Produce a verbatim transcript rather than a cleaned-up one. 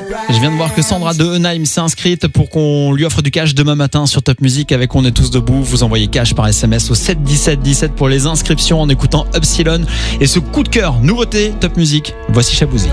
Je viens de voir que Sandra de Eunheim s'est inscrite pour qu'on lui offre du cash demain matin sur Top Music avec On est tous debout. Vous envoyez cash par S M S au sept dix-sept dix-sept pour les inscriptions en écoutant Upsilon et ce coup de cœur, nouveauté Top Music. Voici Chabouzi.